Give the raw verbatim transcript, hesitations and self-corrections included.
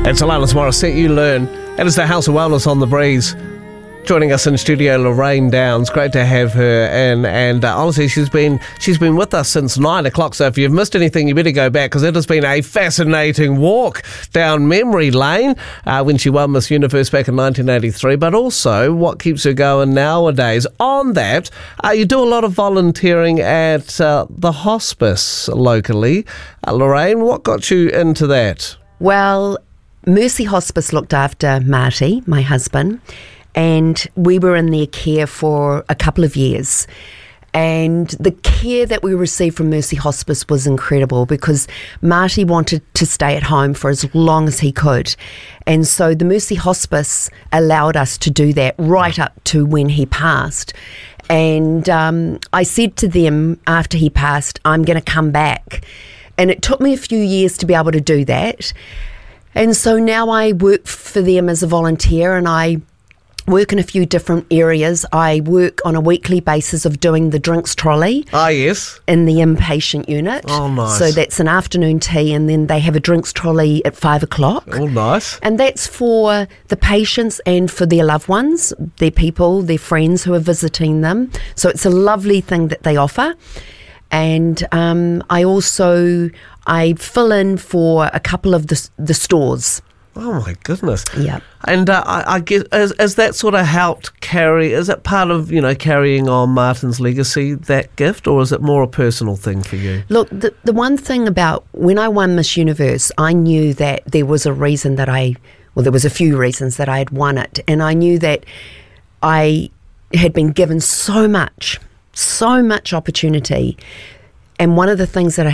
It's Alanis Morissette, You Learn. It is the House of Wellness on the Breeze. Joining us in studio, Lorraine Downs. Great to have her in, and uh, honestly, she's been she's been with us since nine o'clock. So if you've missed anything, you better go back, because it has been a fascinating walk down memory lane uh, when she won Miss Universe back in nineteen eighty-three. But also, what keeps her going nowadays? On that, uh, you do a lot of volunteering at uh, the hospice locally. Uh, Lorraine, what got you into that? Well, Mercy Hospice looked after Marty, my husband, and we were in their care for a couple of years. And the care that we received from Mercy Hospice was incredible, because Marty wanted to stay at home for as long as he could. And so the Mercy Hospice allowed us to do that right up to when he passed. And um, I said to them after he passed, I'm going to come back. And it took me a few years to be able to do that. And so now I work for them as a volunteer, and I work in a few different areas. I work on a weekly basis of doing the drinks trolley. Ah, yes. In the inpatient unit. Oh, nice. So that's an afternoon tea, and then they have a drinks trolley at five o'clock. Oh, nice. And that's for the patients and for their loved ones, their people, their friends who are visiting them. So it's a lovely thing that they offer. And um, I also, I fill in for a couple of the, the stores. Oh my goodness! Yeah, and uh, I, I guess as, as that sort of helped carry, is it part of you know carrying on Martin's legacy, that gift, or is it more a personal thing for you? Look, the the one thing about when I won Miss Universe, I knew that there was a reason that I, well, there was a few reasons that I had won it, and I knew that I had been given so much, so much opportunity, and one of the things that I